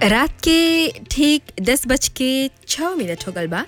रात के ठीक 10:06 हो गल बा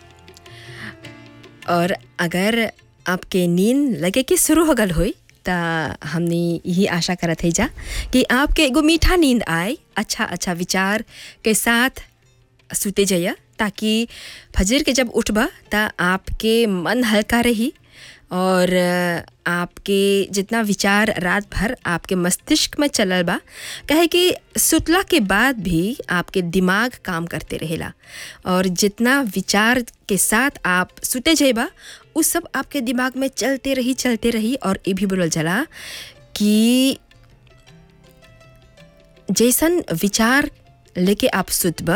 और अगर आपके नींद लगे कि शुरू हो गल होई ता हमने यही आशा करत है जा कि आपके एगो मीठा नींद आए, अच्छा अच्छा विचार के साथ सुते जाइए ताकि फजर के जब उठबा ता आपके मन हल्का रही और आपके जितना विचार रात भर आपके मस्तिष्क में चलल बा कहे कि सुतला के बाद भी आपके दिमाग काम करते रहेला और जितना विचार के साथ आप सुते जाइबा उस सब आपके दिमाग में चलते रही और ये भी बोलल जाला कि जैसन विचार लेके आप सुतबा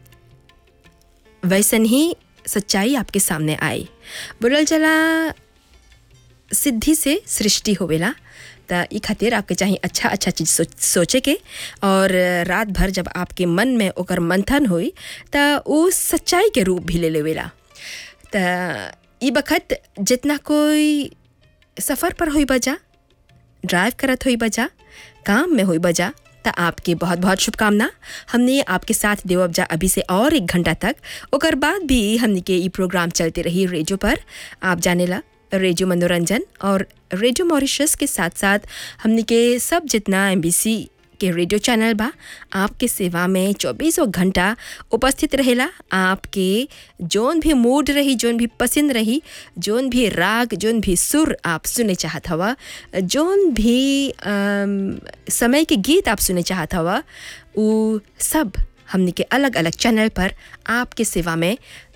वैसन ही सच्चाई आपके सामने आई। बोलल जाला सिद्धि से सृष्टि होवेला त ई खातिर आपके चाहिए अच्छा अच्छा चीज़ सोचे के और रात भर जब आपके मन में ओकर मंथन होई त वो सच्चाई के रूप भी ले लेवेला। त ई बखत जितना कोई सफ़र पर होई बजा, ड्राइव करत होई बजा, काम में होई बजा त आपके बहुत बहुत शुभकामना। हमने आपके साथ देवब जा अभी से और 1 घंटा तक, ओकर बाद भी हमने के ई प्रोग्राम चलते रही रेडियो पर। आप जानेला रेडियो मनोरंजन और रेडियो मॉरिशस के साथ साथ हमने के सब जितना MBC के रेडियो चैनल बा आपके सेवा में 24 घंटा उपस्थित रहेला। आपके जोन भी मूड रही, जोन भी पसंद रही, जोन भी राग, जोन भी सुर आप सुने चाहत हवा, जोन भी समय के गीत आप सुने चाहत हवा, वो सब हमने के अलग अलग चैनल पर आपके सेवा में